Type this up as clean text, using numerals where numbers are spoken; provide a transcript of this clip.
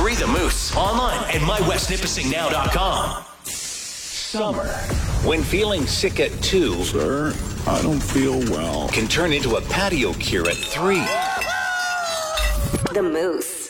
Free the Moose online at mywestnipissingnow.com. Summer, when feeling sick at 2, Sir, I don't feel well, can turn into a patio cure at 3. The Moose.